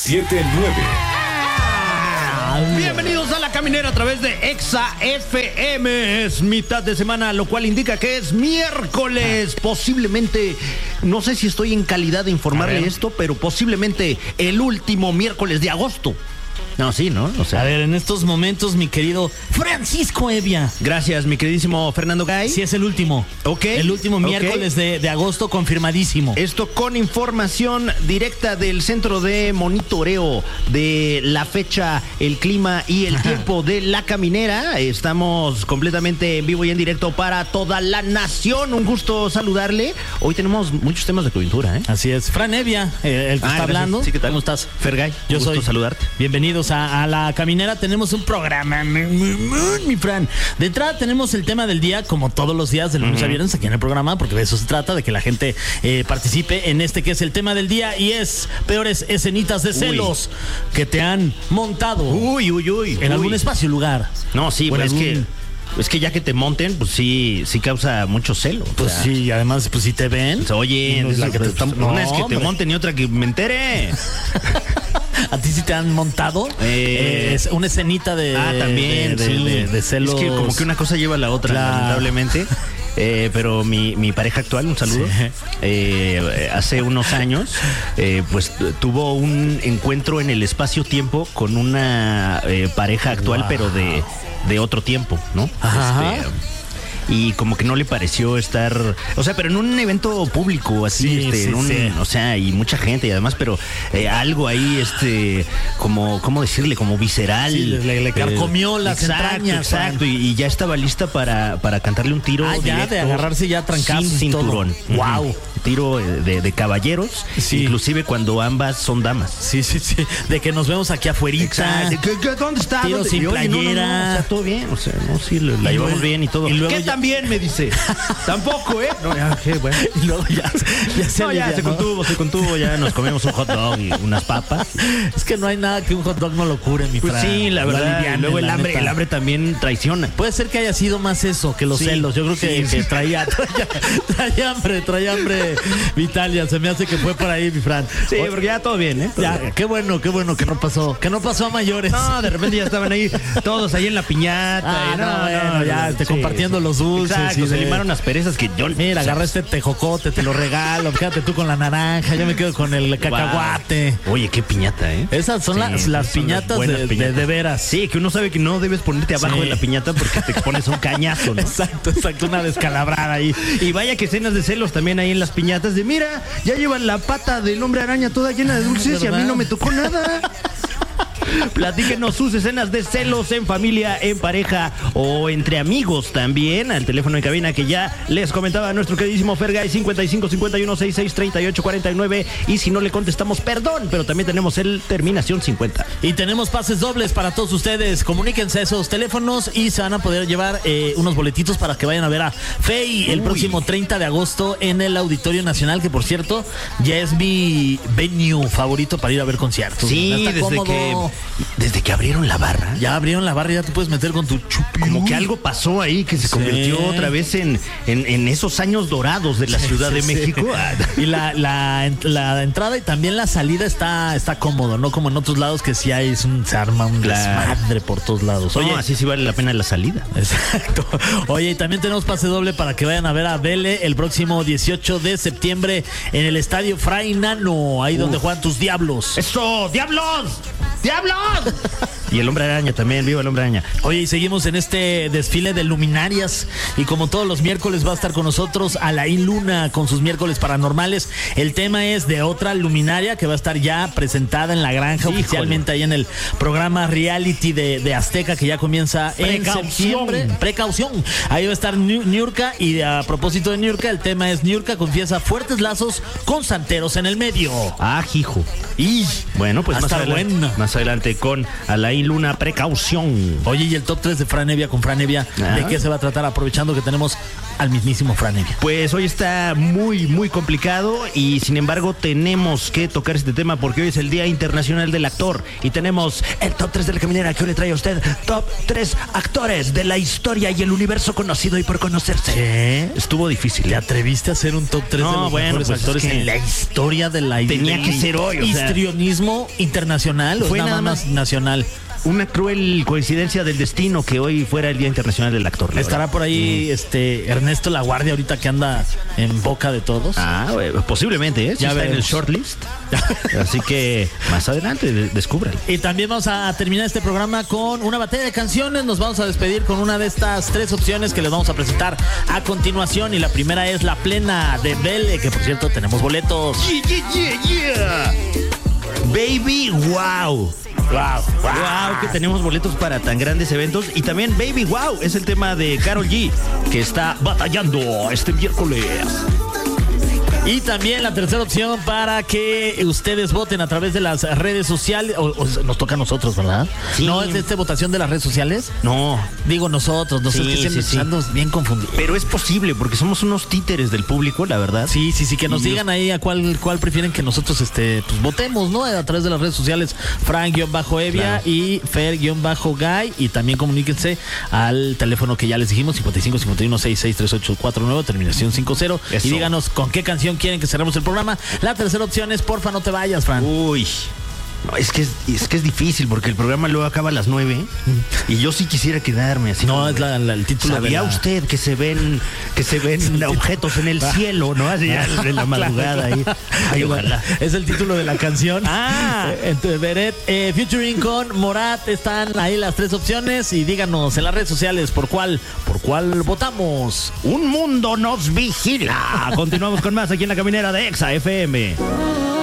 97.9. Bienvenidos a La Caminera a través de Exa FM. Es mitad de semana, lo cual indica que es miércoles. Posiblemente, no sé si estoy en calidad de informarle esto, pero posiblemente el último miércoles de agosto. No, sí, ¿no? O sea, a ver, en estos momentos, mi querido Francisco Evia. Gracias, mi queridísimo Fernando Gay. Sí, es el último. Ok. El último miércoles de agosto, confirmadísimo. Esto con información directa del Centro de Monitoreo de la fecha, el clima y el tiempo de La Caminera. Estamos completamente en vivo y en directo para toda la nación. Un gusto saludarle. Hoy tenemos muchos temas de coyuntura, ¿eh? Así es. Fran Evia, el que está hablando. Sí, ¿qué tal? ¿Cómo estás? Fergay, Yo gusto soy. saludarte. Bienvenidos a La Caminera. Tenemos un programa, mi Fran. De entrada tenemos el tema del día, como todos los días, de lunes a viernes aquí en el programa, porque de eso se trata, de que la gente participe en este que es el tema del día, y es peores escenitas de celos que te han montado en algún espacio, lugar. No, sí, pues es que ya que te monten, pues sí causa mucho celo. Pues o sea, sí, además, pues si te ven. pues, oye, no es la que te están- una es que No, te hombre. monten y otra que me entere. ¿A ti sí te han montado? Es una escenita de También, de celos. Es que como que una cosa lleva a la otra, Claro. lamentablemente. Pero mi pareja actual, un saludo, hace unos años, pues tuvo un encuentro en el espacio-tiempo con una pareja actual, pero de otro tiempo, ¿no? Ajá. Y como que no le pareció estar, o sea, pero en un evento público, así, Sí, sí. o sea, y mucha gente y además, pero algo ahí, como, ¿cómo decirle? Como visceral. Sí, le carcomió las entrañas, Exacto, y ya estaba lista para cantarle un tiro ya, directo, de agarrarse ya a trancazos sin y todo. cinturón. Wow. Tiro de caballeros, Sí. inclusive cuando ambas son damas. Sí. De que nos vemos aquí afuerita. ¿Dónde está? Tiro ¿Dónde? sin Y, oye, no, playera. o sea, todo bien, o sea, no, sí, la Y llevamos luego- bien y todo. y luego ¿Qué ya- también me dice? Tampoco, ¿eh? No, ya, qué bueno. Y luego ya se No, ya alivianó. se contuvo, ya nos comemos un hot dog y unas papas. Es que no hay nada que un hot dog no lo cure, mi Pues Fran. sí, la Lo verdad. aliviane, Y luego la neta. el hambre también traiciona. Puede ser que haya sido más eso que los Sí, celos. Yo creo que, sí. que traía hambre Vitalia. Se me hace que fue por ahí, mi Fran. Sí, porque ya todo bien, ¿eh? Ya, qué bueno que no pasó. Que no pasó a mayores. No, de repente ya estaban ahí todos ahí en la piñata. Sí. compartiendo los dulces. Exacto, y se de- limaron las perezas que yo... Mira, agarra este tejocote, te lo regalo. Quédate tú con la naranja, yo me quedo con el cacahuate. Oye, qué piñata, ¿eh? Esas son Sí, las son las piñatas buenas de piñatas. de veras. Sí, que uno sabe que no debes ponerte abajo Sí. de la piñata porque te expones a un cañazo, ¿no? Exacto, una descalabrada ahí. Y vaya que escenas de celos también ahí en las piñatas de mira, ya llevan la pata del hombre araña toda llena de dulces y a mí ¿verdad? no me tocó nada. Platíquenos sus escenas de celos en familia, en pareja o entre amigos también. Al teléfono en cabina que ya les comentaba nuestro queridísimo Fergay, 55 51 66 38 49. Y si no le contestamos, perdón, pero también tenemos el terminación 50. Y tenemos pases dobles para todos ustedes. Comuníquense a esos teléfonos y se van a poder llevar unos boletitos para que vayan a ver a Fey el próximo 30 de agosto en el Auditorio Nacional, que por cierto ya es mi venue favorito para ir a ver conciertos. Sí, Está cómodo. desde que abrieron la barra. Ya abrieron la barra, ya te puedes meter con tu chupi. Como que algo pasó ahí que se convirtió otra vez en esos años dorados de la Ciudad de México. Y la entrada y también la salida está cómodo, no como en otros lados que sí hay, se arma un desmadre por todos lados. Oye, Oye, así sí vale la pena la salida. exacto. Oye, y también tenemos pase doble para que vayan a ver a Vele el próximo 18 de septiembre en el Estadio Fray Nano, ahí donde juegan tus Diablos. ¡Eso! ¡Diablos! ¡Diablos! Y el hombre araña también, viva el hombre araña. Oye, y seguimos en este desfile de luminarias y como todos los miércoles va a estar con nosotros Alain Luna con sus miércoles paranormales. El tema es de otra luminaria que va a estar ya presentada en La Granja, oficialmente ahí en el programa reality de Azteca que ya comienza en septiembre. Precaución. Ahí va a estar Niurka, y a propósito de Niurka, el tema es Niurka confiesa fuertes lazos con santeros en el medio. Ah, hijo. Y bueno, pues más adelante con Alain Luna, precaución. Oye, y el top 3 de Fran Evia con Fran Evia, ¿de qué se va a tratar? Aprovechando que tenemos al mismísimo Fran Evia. Pues hoy está muy, muy complicado y sin embargo tenemos que tocar este tema porque hoy es el Día Internacional del Actor y tenemos el Top 3 de la Caminera que hoy le trae a usted Top 3 actores de la historia y el universo conocido y por conocerse. ¿Qué? Estuvo difícil. ¿Te atreviste a hacer un top 3 de los mejores pues actores es que en la historia de la tenía que ser hoy, o sea, histrionismo internacional o fue nada más nacional? Una cruel coincidencia del destino que hoy fuera el Día Internacional del Actor. ¿Estará por ahí Ernesto Laguardia ahorita que anda en boca de todos? Posiblemente, ¿eh? Ya está en el veremos. shortlist. Así que más adelante descúbralo. Y también vamos a terminar este programa con una batalla de canciones. Nos vamos a despedir con una de estas 3 opciones que les vamos a presentar a continuación. Y la primera es La Plena de Belle, que por cierto tenemos boletos. Yeah. Baby, wow. Wow, que tenemos boletos para tan grandes eventos. Y también Baby Wow es el tema de Karol G, que está batallando este miércoles. Y también la tercera opción para que ustedes voten a través de las redes sociales. O nos toca a nosotros, ¿verdad? Sí. ¿No es votación de las redes sociales? No. Digo nosotros, Sí, que sí. ando bien confundidos. Pero es posible porque somos unos títeres del público, la verdad. Sí, que nos digan ahí a cuál prefieren que nosotros pues votemos, ¿no? A través de las redes sociales, Fran-Evia Claro. y Fer-Guy. Y también comuníquense al teléfono que ya les dijimos, 55 51 66 3849, terminación 50. Eso. Y díganos con qué canción quieren que cerremos el programa. La tercera opción es Porfa No Te Vayas, Fran. Uy. No, es que es difícil porque el programa luego acaba a las 9 y yo sí quisiera quedarme así. No, como es el título ¿sabía de la... usted que se ven objetos en el cielo, ¿no? Así ya en la madrugada ahí. Ay, ojalá. Es el título de la canción. Ah. Entonces, Beret, featuring con Morat, están ahí las 3 opciones y díganos en las redes sociales por cuál votamos. Un mundo nos vigila. Continuamos con más aquí en la caminera de Exa FM.